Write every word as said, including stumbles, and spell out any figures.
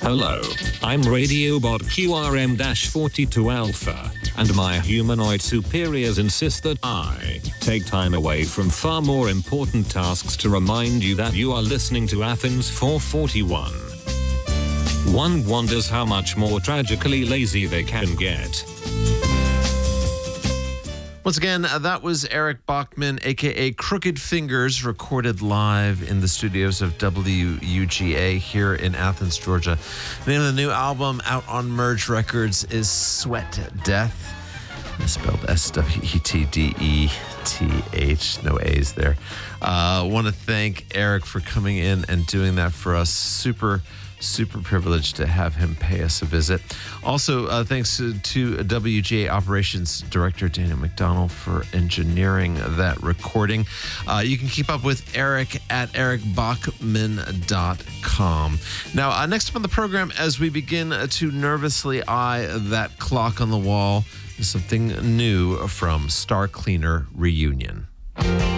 Hello, I'm Radiobot Q R M forty-two Alpha, and my humanoid superiors insist that I take time away from far more important tasks to remind you that you are listening to Athens four forty-one. One wonders how much more tragically lazy they can get. Once again, uh, that was Eric Bachman, a k a. Crooked Fingers, recorded live in the studios of W U G A here in Athens, Georgia. The name of the new album out on Merge Records is Sweat Death. It's spelled S W E T D E T H. No A's there. I uh, want to thank Eric for coming in and doing that for us. Super Super privileged to have him pay us a visit. Also, uh, thanks to, to W G A Operations Director Daniel McDonald for engineering that recording. Uh, you can keep up with Eric at eric bachman dot com. Now, uh, next up on the program, as we begin to nervously eye that clock on the wall, is something new from Star Cleaner Reunion.